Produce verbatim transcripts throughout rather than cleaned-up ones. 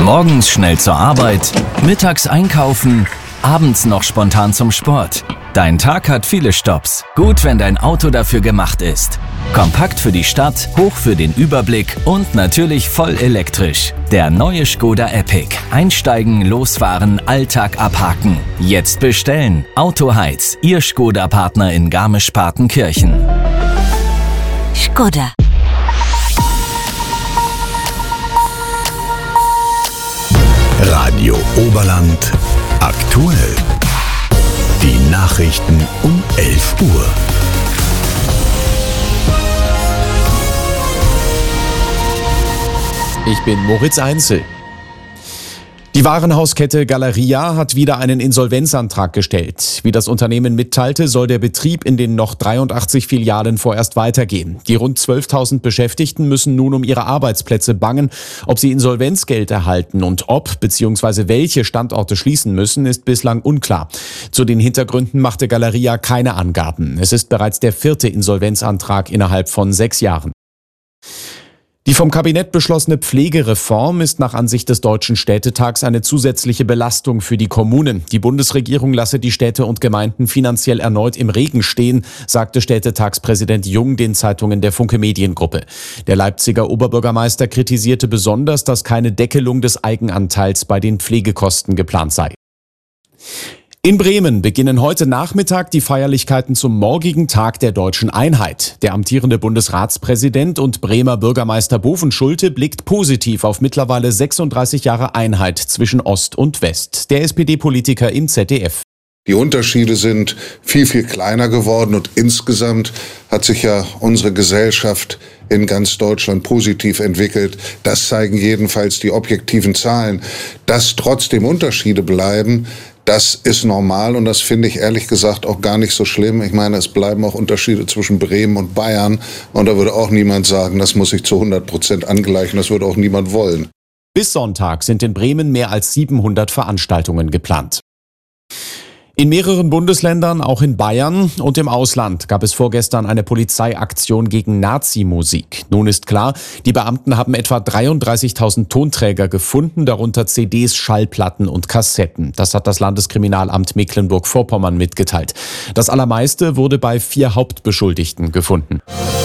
Morgens schnell zur Arbeit, mittags einkaufen, abends noch spontan zum Sport. Dein Tag hat viele Stopps. Gut, wenn dein Auto dafür gemacht ist. Kompakt für die Stadt, hoch für den Überblick und natürlich voll elektrisch. Der neue Škoda Epiq. Einsteigen, losfahren, Alltag abhaken. Jetzt bestellen. Autoheiz, Ihr Škoda-Partner in Garmisch-Partenkirchen. Škoda. Radio Oberland aktuell. Die Nachrichten um elf Uhr. Ich bin Moritz Einzel. Die Warenhauskette Galeria hat wieder einen Insolvenzantrag gestellt. Wie das Unternehmen mitteilte, soll der Betrieb in den noch dreiundachtzig Filialen vorerst weitergehen. Die rund zwölftausend Beschäftigten müssen nun um ihre Arbeitsplätze bangen. Ob sie Insolvenzgeld erhalten und ob bzw. welche Standorte schließen müssen, ist bislang unklar. Zu den Hintergründen machte Galeria keine Angaben. Es ist bereits der vierte Insolvenzantrag innerhalb von sechs Jahren. Die vom Kabinett beschlossene Pflegereform ist nach Ansicht des Deutschen Städtetags eine zusätzliche Belastung für die Kommunen. Die Bundesregierung lasse die Städte und Gemeinden finanziell erneut im Regen stehen, sagte Städtetagspräsident Jung den Zeitungen der Funke Mediengruppe. Der Leipziger Oberbürgermeister kritisierte besonders, dass keine Deckelung des Eigenanteils bei den Pflegekosten geplant sei. In Bremen beginnen heute Nachmittag die Feierlichkeiten zum morgigen Tag der Deutschen Einheit. Der amtierende Bundesratspräsident und Bremer Bürgermeister Bovenschulte blickt positiv auf mittlerweile sechsunddreißig Jahre Einheit zwischen Ost und West. Der S P D-Politiker im Z D F. Die Unterschiede sind viel, viel kleiner geworden und insgesamt hat sich ja unsere Gesellschaft in ganz Deutschland positiv entwickelt. Das zeigen jedenfalls die objektiven Zahlen. Dass trotzdem Unterschiede bleiben, das ist normal und das finde ich ehrlich gesagt auch gar nicht so schlimm. Ich meine, es bleiben auch Unterschiede zwischen Bremen und Bayern und da würde auch niemand sagen, das muss sich zu hundert Prozent angleichen, das würde auch niemand wollen. Bis Sonntag sind in Bremen mehr als siebenhundert Veranstaltungen geplant. In mehreren Bundesländern, auch in Bayern und im Ausland, gab es vorgestern eine Polizeiaktion gegen Nazi-Musik. Nun ist klar, die Beamten haben etwa dreiunddreißigtausend Tonträger gefunden, darunter C Ds, Schallplatten und Kassetten. Das hat das Landeskriminalamt Mecklenburg-Vorpommern mitgeteilt. Das Allermeiste wurde bei vier Hauptbeschuldigten gefunden.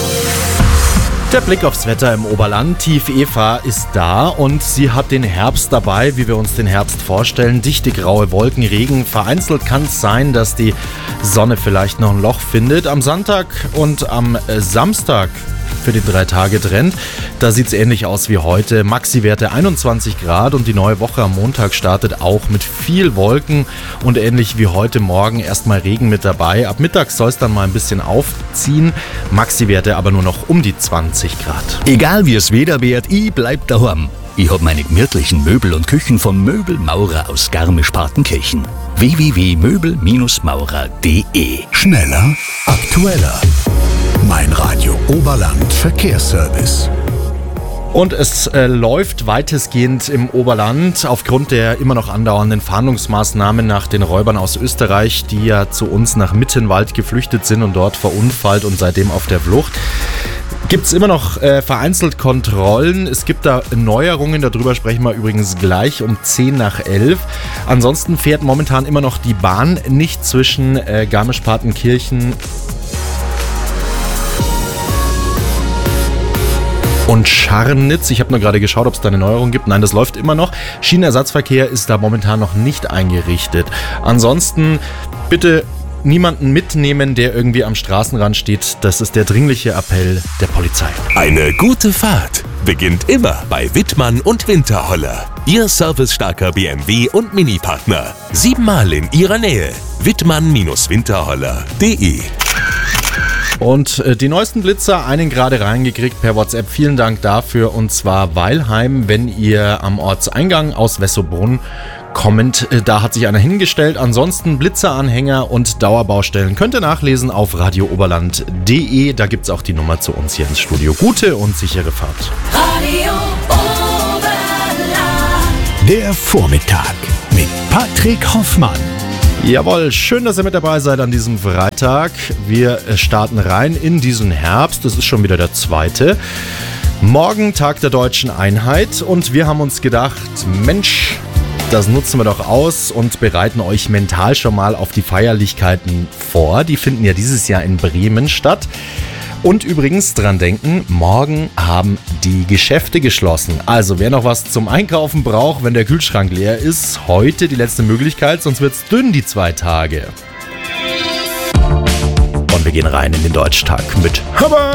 Der Blick aufs Wetter im Oberland. Tief Eva ist da und sie hat den Herbst dabei, wie wir uns den Herbst vorstellen. Dichte graue Wolken, Regen. Vereinzelt kann es sein, dass die Sonne vielleicht noch ein Loch findet. Am Sonntag und am Samstag für die drei Tage Trend. Da sieht es ähnlich aus wie heute. Maxi-Werte einundzwanzig Grad und die neue Woche am Montag startet auch mit viel Wolken und ähnlich wie heute Morgen erstmal Regen mit dabei. Ab Mittag soll es dann mal ein bisschen aufziehen. Maxi-Werte aber nur noch um die zwanzig Grad. Egal wie es Wetter wird, ich bleib daheim. Ich hab meine gemütlichen Möbel und Küchen von Möbelmaurer aus Garmisch-Partenkirchen. w w w punkt möbel maurer punkt d e. Schneller, aktueller. Mein Radio Oberland Verkehrsservice. Und es äh, läuft weitestgehend im Oberland aufgrund der immer noch andauernden Fahndungsmaßnahmen nach den Räubern aus Österreich, die ja zu uns nach Mittenwald geflüchtet sind und dort verunfallt und seitdem auf der Flucht. Gibt es immer noch äh, vereinzelt Kontrollen. Es gibt da Neuerungen, darüber sprechen wir übrigens gleich um zehn nach elf. Ansonsten fährt momentan immer noch die Bahn nicht zwischen äh, Garmisch-Partenkirchen und Scharnitz. Ich habe nur gerade geschaut, ob es da eine Neuerung gibt. Nein, das läuft immer noch. Schienenersatzverkehr ist da momentan noch nicht eingerichtet. Ansonsten bitte niemanden mitnehmen, der irgendwie am Straßenrand steht. Das ist der dringliche Appell der Polizei. Eine gute Fahrt beginnt immer bei Wittmann und Winterholler. Ihr servicestarker B M W und Mini-Partner. Siebenmal in Ihrer Nähe. Wittmann Winterholler punkt d e. Und äh, die neuesten Blitzer, einen gerade reingekriegt per WhatsApp. Vielen Dank dafür. Und zwar Weilheim, wenn ihr am Ortseingang aus Wessobrunn kommend, äh, da hat sich einer hingestellt. Ansonsten Blitzeranhänger und Dauerbaustellen könnt ihr nachlesen auf radio oberland punkt d e. Da gibt es auch die Nummer zu uns hier ins Studio. Gute und sichere Fahrt. Radio Oberland. Der Vormittag mit Patrick Hoffmann. Jawohl, schön, dass ihr mit dabei seid an diesem Freitag. Wir starten rein in diesen Herbst. Das ist schon wieder der zweite. Morgen Tag der Deutschen Einheit und wir haben uns gedacht, Mensch, das nutzen wir doch aus und bereiten euch mental schon mal auf die Feierlichkeiten vor. Die finden ja dieses Jahr in Bremen statt. Und übrigens dran denken, morgen haben die Geschäfte geschlossen. Also wer noch was zum Einkaufen braucht, wenn der Kühlschrank leer ist, heute die letzte Möglichkeit, sonst wird's dünn die zwei Tage. Und wir gehen rein in den Deutschtag mit Hammer!